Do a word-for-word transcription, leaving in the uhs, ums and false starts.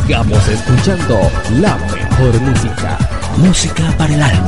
Sigamos escuchando la mejor música. Música para el alma.